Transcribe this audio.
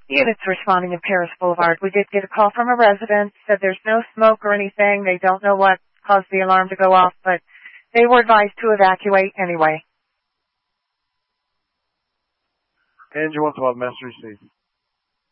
Units responding in Paris Boulevard. We did get a call from a resident, said there's no smoke or anything. They don't know what caused the alarm to go off, but they were advised to evacuate anyway. And you want to have message received.